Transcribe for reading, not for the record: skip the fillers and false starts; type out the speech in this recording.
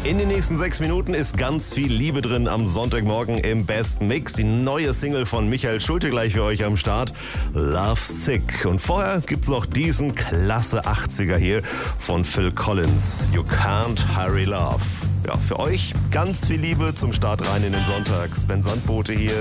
In den nächsten 6 Minuten ist ganz viel Liebe drin am Sonntagmorgen im besten Mix. Die neue Single von Michael Schulte gleich für euch am Start. Love Sick. Und vorher gibt's noch diesen klasse 80er hier von Phil Collins. You Can't Hurry Love. Ja, für euch ganz viel Liebe zum Start rein in den Sonntag. Sven Sandbote hier.